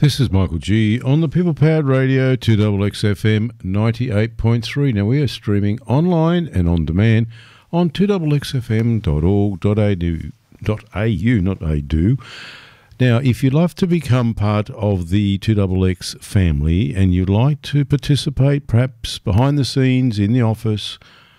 This is Michael G on the People Powered Radio 2XXFM 98.3. Now we are streaming online and on demand on 2XXFM.org.au, not adu. Now, if you'd love to become part of the 2XX family and you'd like to participate perhaps behind the scenes in the office,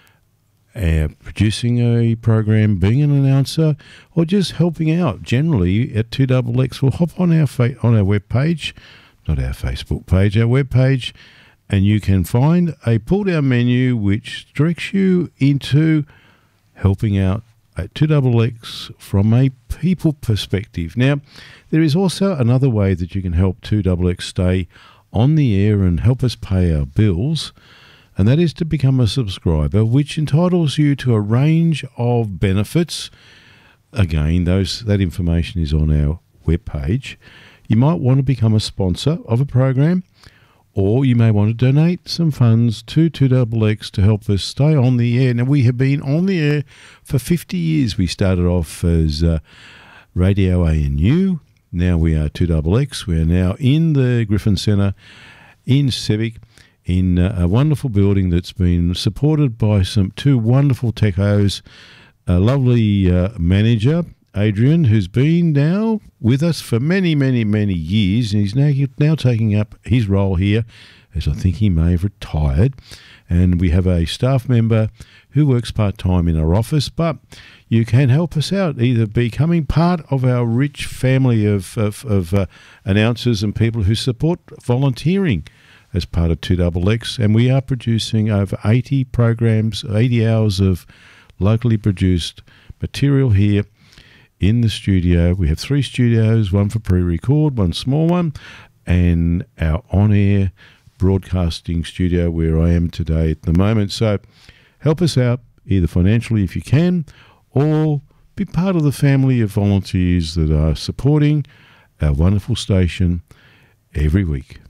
producing a program, being an announcer, or just helping out generally at 2XX, we'll hop on our webpage, not our Facebook page, our webpage, and you can find a pull-down menu which directs you into helping out at 2XX from a people perspective. Now, there is also another way that you can help 2XX stay on the air and help us pay our bills, and that is to become a subscriber, which entitles you to a range of benefits. Again, that information is on our webpage. You might want to become a sponsor of a program, or you may want to donate some funds to 2XX to help us stay on the air. Now, we have been on the air for 50 years. We started off as Radio ANU. Now we are 2XX. We are now in the Griffin Centre in Sevic, in a wonderful building that's been supported by two wonderful techos, a lovely manager, Adrian, who's been now with us for many, many, many years, and he's now taking up his role here, as I think he may have retired. And we have a staff member who works part-time in our office, but you can help us out, either becoming part of our rich family of announcers and people who support volunteering as part of 2XX, and we are producing over 80 programs, 80 hours of locally produced material here in the studio. We have 3 studios, one for pre-record, one small one, and our on-air broadcasting studio where I am today at the moment. So help us out, either financially if you can, or be part of the family of volunteers that are supporting our wonderful station every week.